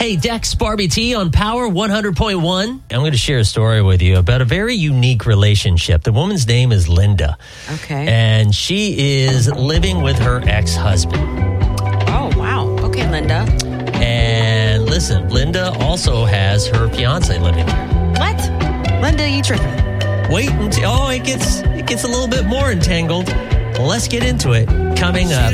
Hey, Dex, Barbie T on Power 100.1. I'm going to share a story with you about a very unique relationship. The woman's name is Linda. Okay. And she is living with her ex-husband. Oh, wow. Okay, Linda. And listen, Linda also has her fiance living there. What? Linda, you tripping? Wait until it gets a little bit more entangled. Let's get into it. Coming up.